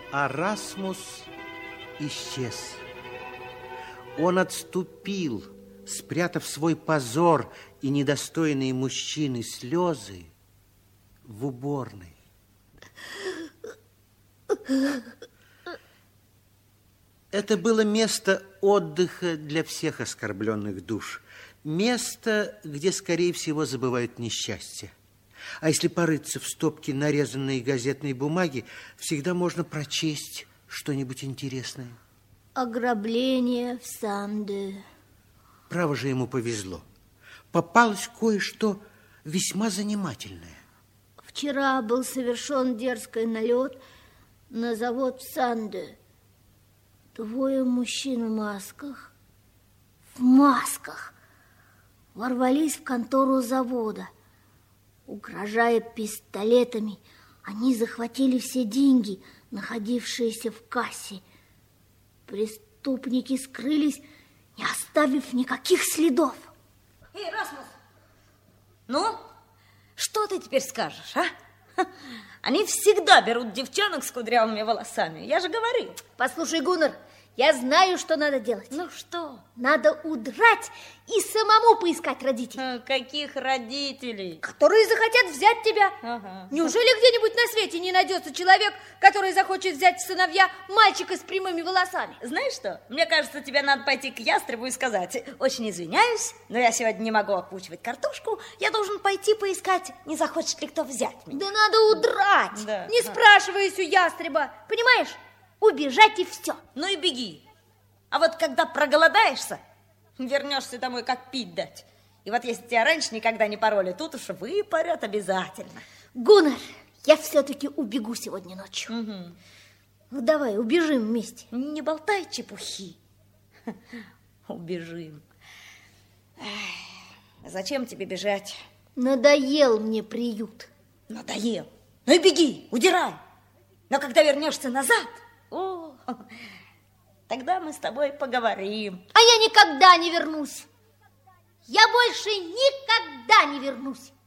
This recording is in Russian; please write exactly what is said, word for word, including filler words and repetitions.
А Расмус исчез. Он отступил, спрятав свой позор и недостойные мужчины слезы в уборной. Это было место отдыха для всех оскорбленных душ. Место, где, скорее всего, забывают несчастье. А если порыться в стопке нарезанной газетной бумаги, всегда можно прочесть что-нибудь интересное. Ограбление в Санде. Право же ему повезло. Попалось кое-что весьма занимательное. Вчера был совершен дерзкий налет на завод в Санде. Двое мужчин в масках, в масках, ворвались в контору завода. Угрожая пистолетами, они захватили все деньги, находившиеся в кассе. Преступники скрылись, не оставив никаких следов. Эй, Расмус, ну, что ты теперь скажешь, а? Они всегда берут девчонок с кудрявыми волосами, я же говорил. Послушай, Гуннар, я знаю, что надо делать. Ну что? Надо удрать и самому поискать родителей. А, каких родителей? Которые захотят взять тебя. Ага. Неужели где-нибудь на свете не найдется человек, который захочет взять в сыновья мальчика с прямыми волосами? Знаешь что? Мне кажется, тебе надо пойти к ястребу и сказать: очень извиняюсь, но я сегодня не могу окучивать картошку, я должен пойти поискать, не захочет ли кто взять меня. Да надо удрать, да. не ага. спрашиваясь у ястреба, понимаешь? Убежать и все. Ну и беги. А вот когда проголодаешься, вернешься домой, как пить дать. И вот если тебя раньше никогда не пороли, тут уж выпарят обязательно. Гуннар, я все-таки убегу сегодня ночью. Угу. Ну давай, убежим вместе. Не болтай чепухи. Убежим. Зачем тебе бежать? Надоел мне приют. Надоел. Ну и беги, удирай. Но когда вернешься назад, о, тогда мы с тобой поговорим. А я никогда не вернусь. Я больше никогда не вернусь.